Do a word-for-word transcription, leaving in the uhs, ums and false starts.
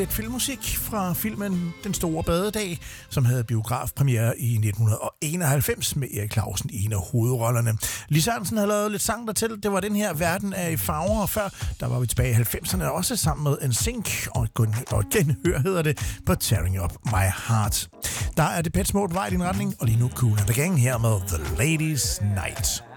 Et filmmusik fra filmen Den Store Badedag, som havde biografpremiere i nitten enoghalvfems med Erik Clausen i en af hovedrollerne. Lis Sørensen havde lavet lidt sang dertil. Det var den her Verden er i farver, og før der var vi tilbage i halvfemserne også sammen med en sync og et genhør hedder det på Tearing Up My Heart. Der er det Pet Mode vej i din retning, og lige nu Kool and the Gang her med The Ladies Night.